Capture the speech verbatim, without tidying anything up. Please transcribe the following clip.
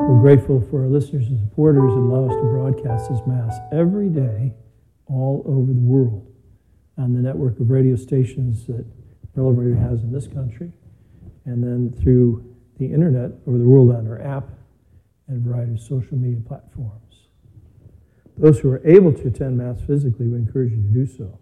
We're grateful for our listeners and supporters that allow us to broadcast this Mass every day all over the world on the network of radio stations that Relevant Radio has in this country, and then through the internet over the world on our app and a variety of social media platforms. Those who are able to attend Mass physically, we encourage you to do so.